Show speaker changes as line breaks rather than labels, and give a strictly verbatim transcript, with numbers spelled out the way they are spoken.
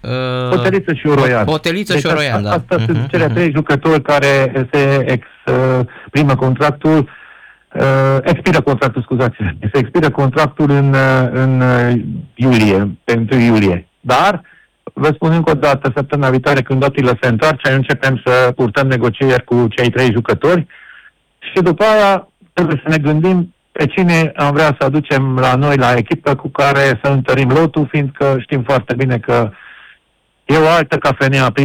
Uh,
Boteliță și Oroian.
Boteliță
deci
și Oroian, da.
Asta sunt
uh-huh,
cele
uh-huh.
trei jucători care se exprimă contractul, uh, expiră contractul, scuzați, se expiră contractul în, în iulie, pentru iulie. Dar, vă spun încă o dată, săptămâna viitoare, când Attila se întoarce, începem să purtăm negocieri cu cei trei jucători și după aia trebuie să ne gândim pe cine am vrea să aducem la noi, la echipă, cu care să întărim lotul, fiindcă știm foarte bine că e o altă cafenea